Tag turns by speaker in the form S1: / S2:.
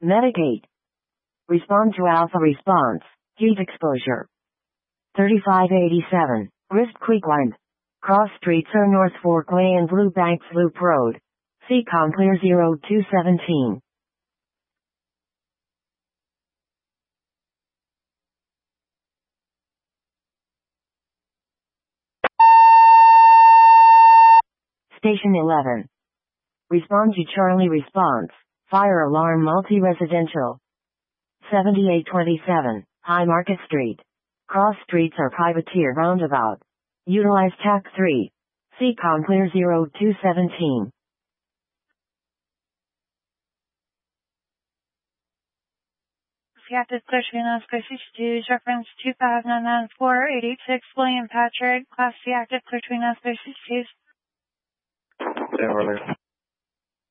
S1: Metagate. Respond to alpha response. Heat exposure. 3587. Wrist Quickwind. Cross streets are North Forkway and Blue Banks Loop Road. CCOM clear 0217. Station 11. Respond to Charlie response. Fire alarm multi-residential. 7827. High Market Street. Cross streets are privateer roundabout. Utilize TAC 3. CCOM clear 0217.
S2: Seattle Clear Between Oscar 62, reference 25994-886, William Patrick, Class C active Clear Between Oscar 62.
S3: Yeah, earlier.